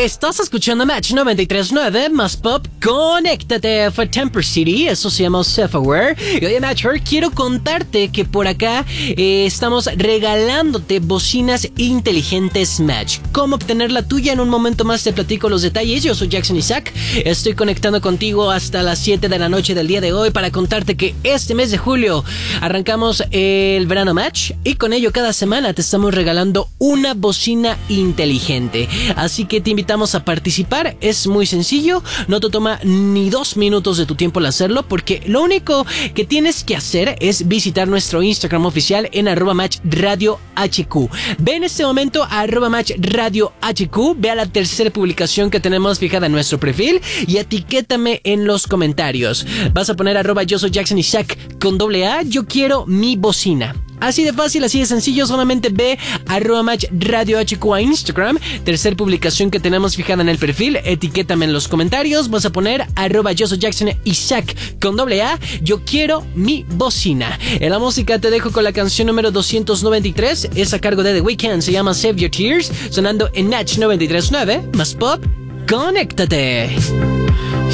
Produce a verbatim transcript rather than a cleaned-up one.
Estás escuchando Match noventa y tres punto nueve más Pop. Conéctate. Fue Temper City. Eso se llama Self-Aware. Y oye, Matcher, quiero contarte que por acá eh, estamos regalándote bocinas inteligentes Match. ¿Cómo obtener la tuya? En un momento más te platico los detalles. Yo soy Jackson Isaac. Estoy conectando contigo hasta las siete de la noche del día de hoy para contarte que este mes de julio arrancamos el verano Match. Y con ello cada semana te estamos regalando una bocina inteligente. Así que te invitamos a participar. Es muy sencillo, no te toma ni dos minutos de tu tiempo al hacerlo, porque lo único que tienes que hacer es visitar nuestro Instagram oficial en arroba match radio hq. Ve en este momento a arroba match radio hq, ve a la tercera publicación que tenemos fijada en nuestro perfil y etiquétame en los comentarios. Vas a poner arroba yo soy Jackson Isaac con doble A, yo quiero mi bocina. Así de fácil, así de sencillo, solamente ve arroba match radio hq a Instagram, tercer publicación que tenemos fijada en el perfil, etiquétame en los comentarios, vas a poner arroba yo soy Jackson Isaac con doble A, yo quiero mi bocina. En la música te dejo con la canción número doscientos noventa y tres, es a cargo de The Weeknd, se llama Save Your Tears, sonando en Match noventa y tres punto nueve, más Pop, conéctate.